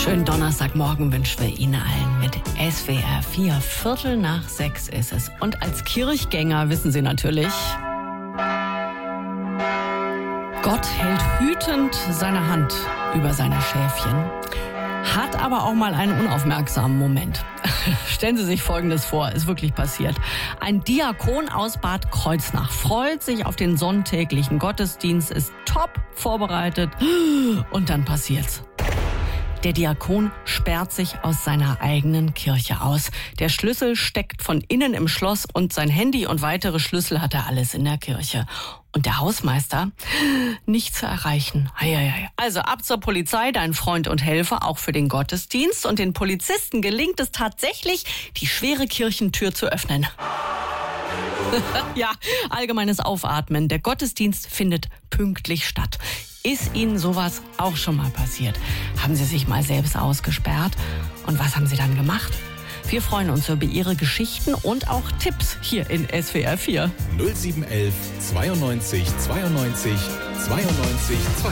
Schönen Donnerstagmorgen wünschen wir Ihnen allen mit SWR 4. 5:45 ist es. Und als Kirchgänger wissen Sie natürlich, Gott hält hütend seine Hand über seine Schäfchen, hat aber auch mal einen unaufmerksamen Moment. Stellen Sie sich Folgendes vor, ist wirklich passiert. Ein Diakon aus Bad Kreuznach freut sich auf den sonntäglichen Gottesdienst, ist top vorbereitet und dann passiert's. Der Diakon sperrt sich aus seiner eigenen Kirche aus. Der Schlüssel steckt von innen im Schloss und sein Handy und weitere Schlüssel hat er alles in der Kirche. Und der Hausmeister? Nicht zu erreichen. Also ab zur Polizei, dein Freund und Helfer, auch für den Gottesdienst. Und den Polizisten gelingt es tatsächlich, die schwere Kirchentür zu öffnen. Ja, allgemeines Aufatmen. Der Gottesdienst findet pünktlich statt. Ist Ihnen sowas auch schon mal passiert? Haben Sie sich mal selbst ausgesperrt? Und was haben Sie dann gemacht? Wir freuen uns über Ihre Geschichten und auch Tipps hier in SWR 4. 0711 92 92 92 92.